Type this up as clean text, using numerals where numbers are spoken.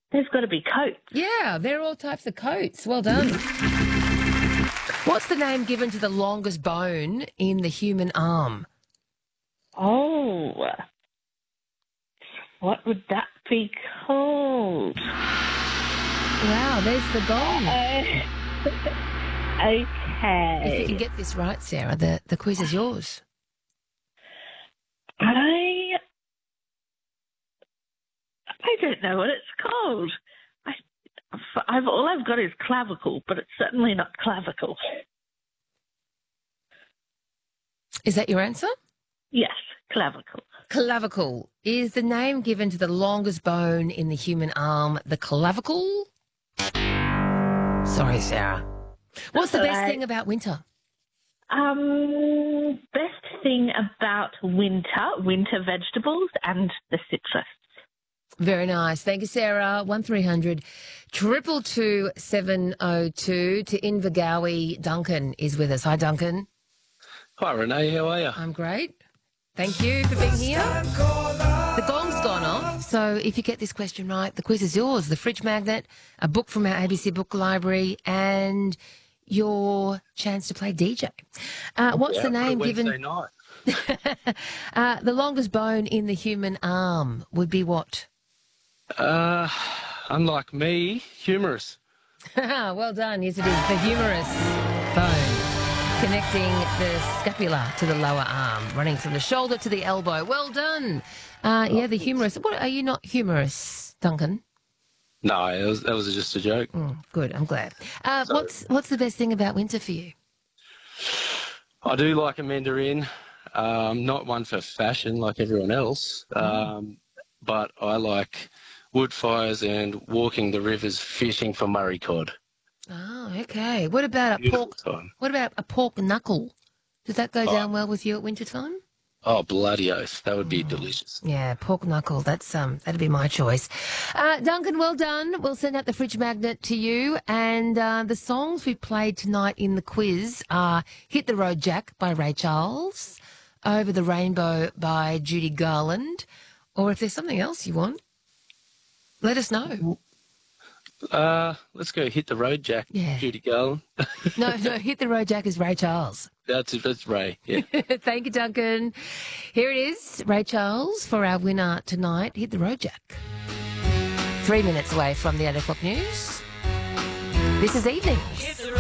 There's got to be coats. Yeah, they're all types of coats. Well done. What's the name given to the longest bone in the human arm? Oh, what would that be called? Wow, there's the gong. Okay. If you can get this right, Sarah, the quiz is yours. I don't know what it's called. All I've got is clavicle, but it's certainly not clavicle. Is that your answer? Yes, clavicle. Clavicle. Is the name given to the longest bone in the human arm the clavicle? Sorry, Sarah. What's the best thing about winter? Best thing about winter vegetables and the citrus. Very nice. Thank you, Sarah. 1300 222 702 to Invergowie. Duncan is with us. Hi, Duncan. Hi, Renee. How are you? I'm great. Thank you for being here. The gong's gone off, so if you get this question right, the quiz is yours. The fridge magnet, a book from our ABC book library, and your chance to play DJ. What's the name given? Wednesday night. The longest bone in the human arm would be what? Unlike me, humerus. Well done. Yes, it is the humerus bone, connecting the scapula to the lower arm, running from the shoulder to the elbow. Well done. Yeah, the humerus. What, are you not humorous, Duncan? No, that was just a joke. Good, I'm glad. What's the best thing about winter for you? I do like a mandarin. Not one for fashion like everyone else, but I like wood fires and walking the rivers, fishing for Murray cod. Oh, okay. What about a pork? Time. What about a pork knuckle? Does that go down well with you at winter time? Oh, bloody oath! That would be delicious. Yeah, pork knuckle. That'd be my choice. Duncan, well done. We'll send out the fridge magnet to you. And the songs we played tonight in the quiz are "Hit the Road Jack" by Ray Charles, "Over the Rainbow" by Judy Garland, or if there's something else you want, let us know. Let's go Hit the Road Jack, Yeah. Judy Garland. No, Hit the Road Jack is Ray Charles. That's Ray, yeah. Thank you, Duncan. Here it is, Ray Charles, for our winner tonight, Hit the Road Jack. 3 minutes away from the 8 o'clock news. This is Evenings.